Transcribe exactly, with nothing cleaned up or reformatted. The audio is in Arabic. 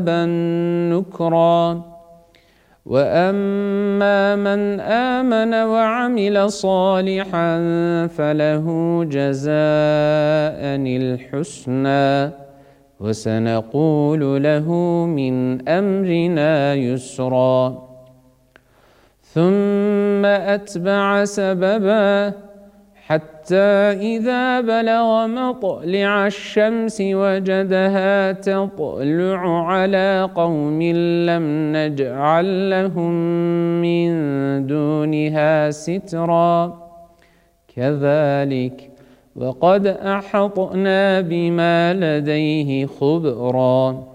نكرا. وأما من آمن وعمل صالحا فله جزاء الحسنى وسنقول له من أمرنا يسرا. ثم أتبع سببا حتى إذا بلغ مطلع الشمس وجدها تطلع على قوم لم نجعل لهم من دونها سترا كذلك وقد أحطنا بما لديه خبرا.